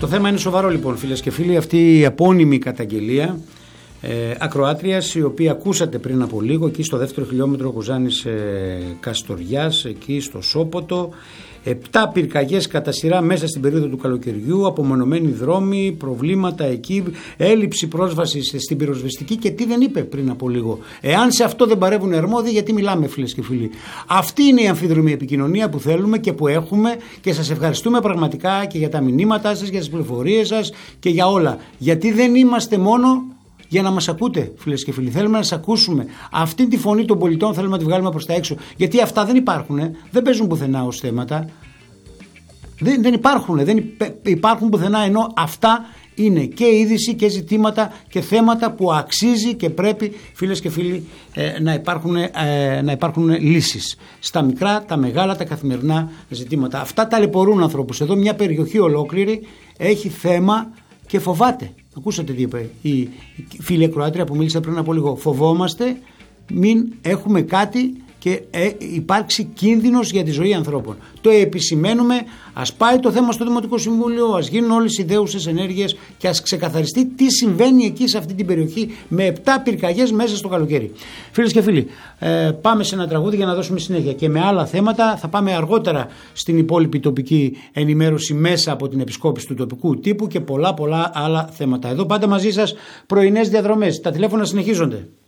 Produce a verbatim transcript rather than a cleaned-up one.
Το θέμα είναι σοβαρό λοιπόν, φίλες και φίλοι, αυτή η επώνυμη καταγγελία ε, ακροάτριας, η οποία ακούσατε πριν από λίγο εκεί στο δεύτερο χιλιόμετρο Κοζάνης ε, Καστοριάς, εκεί στο Σόποτο. Επτά πυρκαγιές κατά σειρά μέσα στην περίοδο του καλοκαιριού, απομονωμένοι δρόμοι, προβλήματα εκεί, έλλειψη πρόσβασης στην πυροσβεστική και τι δεν είπε πριν από λίγο. Εάν σε αυτό δεν παρεύουν αρμόδιοι, γιατί μιλάμε, φίλες και φίλοι. Αυτή είναι η αμφίδρομη επικοινωνία που θέλουμε και που έχουμε και σας ευχαριστούμε πραγματικά και για τα μηνύματά σας, για τις πληροφορίες σας και για όλα. Γιατί δεν είμαστε μόνο για να μας ακούτε, φίλες και φίλοι. Θέλουμε να σας ακούσουμε. Αυτή τη φωνή των πολιτών θέλουμε να τη βγάλουμε προς τα έξω. Γιατί αυτά δεν υπάρχουν, ε. δεν παίζουν πουθενά ως θέματα. Δεν, δεν υπάρχουν, δεν υπάρχουν πουθενά, ενώ αυτά είναι και είδηση και ζητήματα και θέματα που αξίζει και πρέπει, φίλες και φίλοι, ε, να, υπάρχουν, ε, να υπάρχουν λύσεις στα μικρά, τα μεγάλα, τα καθημερινά ζητήματα. Αυτά ταλαιπωρούν ανθρώπους. Εδώ μια περιοχή ολόκληρη έχει θέμα και φοβάται. Ακούσατε τι είπε η φίλη ακροάτρια που μίλησε πριν από λίγο. Φοβόμαστε μην έχουμε κάτι και ε, υπάρξει κίνδυνος για τη ζωή ανθρώπων. Το επισημαίνουμε, ας πάει το θέμα στο Δημοτικό Συμβούλιο, ας γίνουν όλες οι ιδέουσες ενέργειες και ας ξεκαθαριστεί τι συμβαίνει εκεί σε αυτή την περιοχή με επτά πυρκαγιές μέσα στο καλοκαίρι. Φίλες και φίλοι, ε, πάμε σε ένα τραγούδι για να δώσουμε συνέχεια και με άλλα θέματα. Θα πάμε αργότερα στην υπόλοιπη τοπική ενημέρωση μέσα από την επισκόπηση του τοπικού τύπου και πολλά πολλά άλλα θέματα. Εδώ πάντα μαζί σας πρωινές διαδρομές. Τα τηλέφωνα συνεχίζονται.